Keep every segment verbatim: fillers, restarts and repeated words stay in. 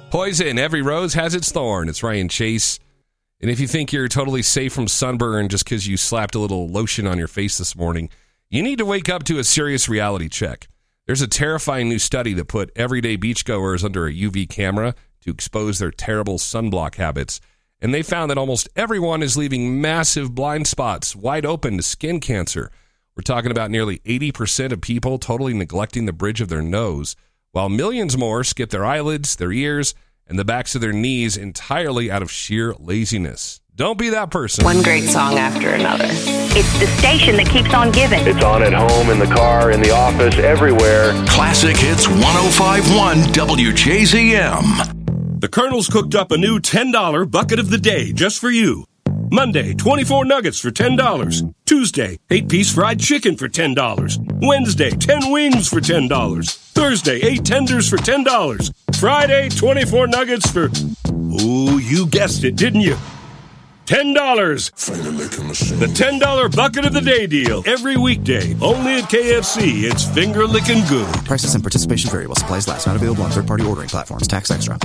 Poison, every rose has its thorn. It's Ryan Chase. And if you think you're totally safe from sunburn just because you slapped a little lotion on your face this morning, you need to wake up to a serious reality check. There's a terrifying new study that put everyday beachgoers under a U V camera to expose their terrible sunblock habits. And they found that almost everyone is leaving massive blind spots wide open to skin cancer. We're talking about nearly eighty percent of people totally neglecting the bridge of their nose, while millions more skip their eyelids, their ears, and the backs of their knees entirely out of sheer laziness. Don't be that person. One great song after another. It's the station that keeps on giving. It's on at home, in the car, in the office, everywhere. Classic Hits one oh five point one W J Z M. The Colonel's cooked up a new ten dollar bucket of the day just for you. Monday, twenty-four nuggets for ten dollars. Tuesday, eight-piece fried chicken for ten dollars. Wednesday, ten wings for ten dollars. Thursday, eight tenders for ten dollars. Friday, twenty-four nuggets for... Ooh, you guessed it, didn't you? ten dollars. The ten dollar bucket of the day deal. Every weekday. Only at K F C. It's finger licking good. Prices and participation vary while supplies last. Not available on third-party ordering platforms. Tax extra.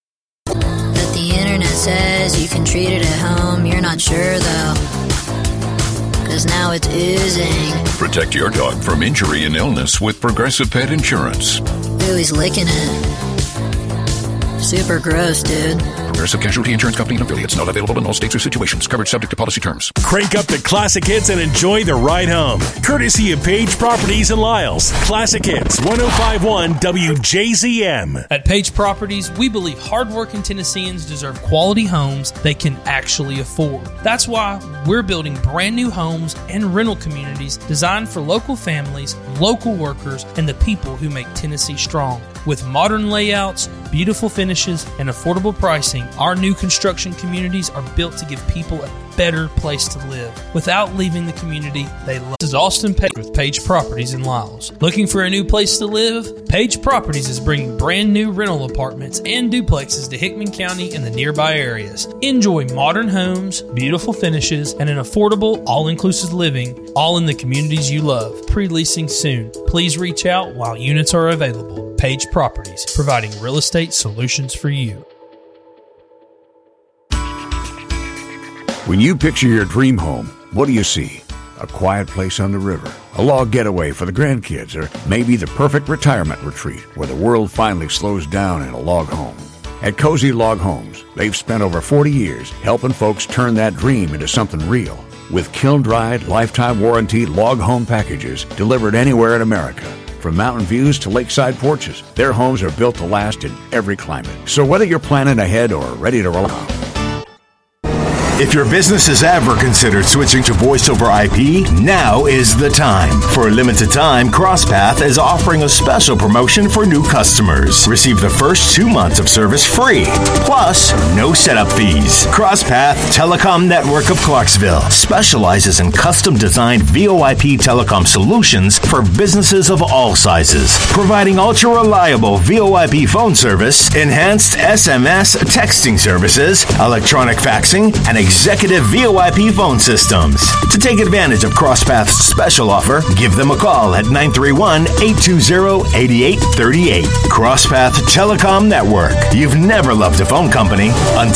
But the internet says you can treat it at home. You're not sure, though. Cause now it's oozing. Protect your dog from injury and illness with Progressive Pet Insurance. Ooh, he's licking it. Super gross, dude. Progressive Casualty Insurance Company and affiliates. Not available in all states or situations. Coverage subject to policy terms. Crank up the classic hits and enjoy the ride home. Courtesy of Page Properties in Lyles. Classic Hits one oh five point one W J Z M. At Page Properties, we believe hardworking Tennesseans deserve quality homes they can actually afford. That's why we're building brand new homes and rental communities designed for local families, local workers, and the people who make Tennessee strong. With modern layouts, beautiful finishes, and affordable pricing, our new construction communities are built to give people a better place to live without leaving the community they love. This is Austin Page with Page Properties in Lyles. Looking for a new place to live? Page Properties is bringing brand new rental apartments and duplexes to Hickman County and the nearby areas. Enjoy modern homes, beautiful finishes, and an affordable, all-inclusive living, all in the communities you love. Pre-leasing soon. Please reach out while units are available. Page Properties, providing real estate solutions for you. When you picture your dream home, what do you see? A quiet place on the river, a log getaway for the grandkids, or maybe the perfect retirement retreat where the world finally slows down in a log home. At Cozy Log Homes, they've spent over forty years helping folks turn that dream into something real. With kiln-dried, lifetime warranty log home packages delivered anywhere in America. From mountain views to lakeside porches, their homes are built to last in every climate. So whether you're planning ahead or ready to roll out, if your business has ever considered switching to voice over I P, now is the time. For a limited time, CrossPath is offering a special promotion for new customers. Receive the first two months of service free, plus no setup fees. CrossPath Telecom Network of Clarksville specializes in custom-designed V O I P telecom solutions for businesses of all sizes, providing ultra-reliable V O I P phone service, enhanced S M S texting services, electronic faxing, and executive V O I P phone systems. To take advantage of CrossPath's special offer, give them a call at nine three one, eight two zero, eight eight three eight. CrossPath Telecom Network. You've never loved a phone company until